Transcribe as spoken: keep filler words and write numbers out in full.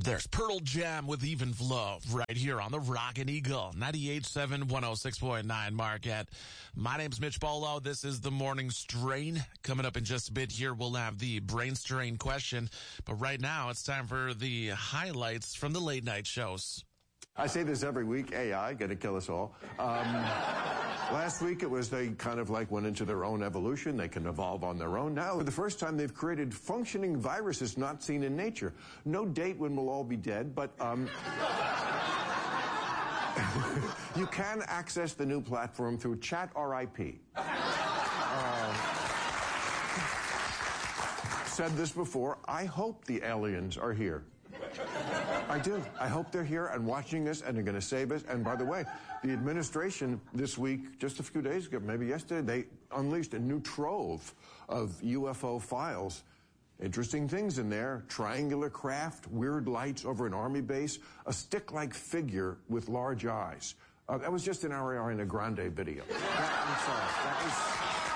There's Pearl Jam with Even Flow right here on the Rockin' Eagle, ninety-eight point seven, one oh six point nine Marquette. My name's Mitch Bolo. This is the Morning Strain. Coming up in just a bit here, we'll have the Brain Strain question. But right now, it's time for the highlights from the late night shows. I say this every week, A I, gonna kill us all. Um, last week it was they kind of like went into their own evolution. They can evolve on their own. Now, for the first time, they've created functioning viruses not seen in nature. No date when we'll all be dead, but um, you can access the new platform through Chat R I P. Uh, said this before, I hope the aliens are here. I do. I hope they're here and watching us and are going to save us. And by the way, the administration this week, just a few days ago, maybe yesterday, they unleashed a new trove of U F O files. Interesting things in there. Triangular craft, weird lights over an army base, a stick-like figure with large eyes. Uh, that was just in our Ariana Grande video. That, I'm sorry. That was...